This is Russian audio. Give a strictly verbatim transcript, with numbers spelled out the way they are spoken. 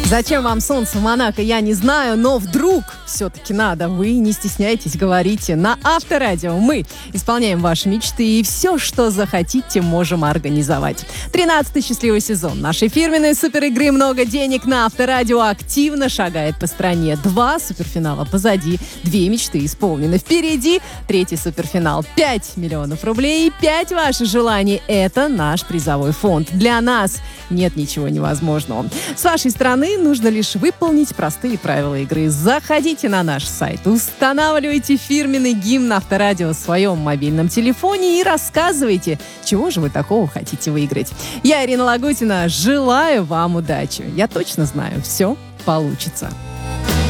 Зачем вам солнце в Монако, я не знаю, но вдруг все-таки надо, вы не стесняйтесь, говорите. На Авторадио мы исполняем ваши мечты и все, что захотите, можем организовать. тринадцатый счастливый сезон нашей фирменной суперигры «Много денег» на Авторадио активно шагает по стране. Два суперфинала позади, две мечты исполнены. Впереди третий суперфинал. пять миллионов рублей и пять ваших желаний. Это наш призовой фонд. Для нас нет ничего невозможного. С вашей стороны нужно лишь выполнить простые правила игры. Заходите на наш сайт, устанавливайте фирменный гимн Авторадио в своем мобильном телефоне и рассказывайте, чего же вы такого хотите выиграть. Я, Ирина Лагутина, желаю вам удачи. Я точно знаю, все получится.